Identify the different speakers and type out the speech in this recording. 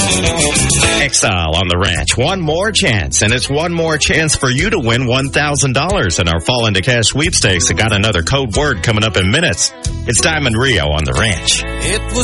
Speaker 1: Exile on the Ranch. One more chance, and it's one more chance for you to win $1,000 in our Fall into Cash sweepstakes. I got another code word coming up in minutes. It's Diamond Rio on the Ranch.